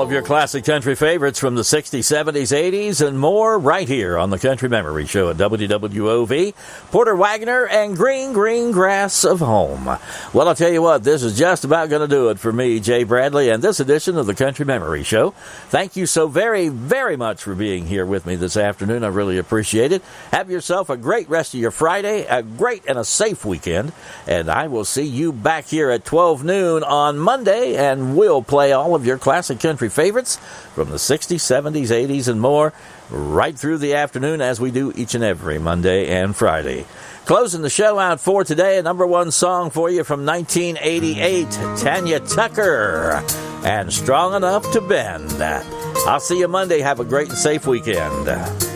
of your classic country favorites from the 60s, 70s, 80s, and more right here on the Country Memory Show at WWOV. Porter Wagoner and Green Grass of Home. Well, I'll tell you what, this is just about going to do it for me, Jay Bradley, and this edition of the Country Memory Show. Thank you so very, very much for being here with me this afternoon. I really appreciate it. Have yourself a great rest of your Friday, a great and a safe weekend, and I will see you back here at 12 noon on Monday, and we'll play all of your classic country favorites from the 60s, 70s, 80s, and more right through the afternoon as we do each and every Monday and Friday. Closing the show out for today, a number one song for you from 1988, Tanya Tucker and Strong Enough to Bend. I'll see you Monday. Have a great and safe weekend.